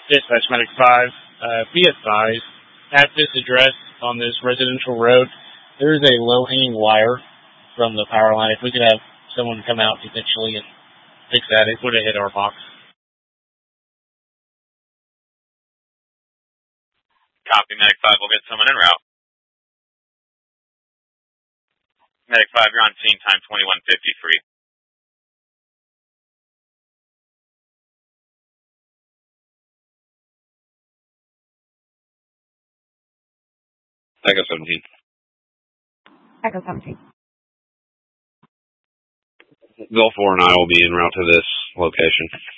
Dispatch Medic 5, be advised, at this address on this residential road, there is a low-hanging wire from the power line. If we could have someone come out potentially and fix that, it would have hit our box. Copy, Medic 5, we'll get someone en route. Medic 5, you're on scene, time 21:53. Echo 17. Echo 17. Bill 4 and I will be en route to this location.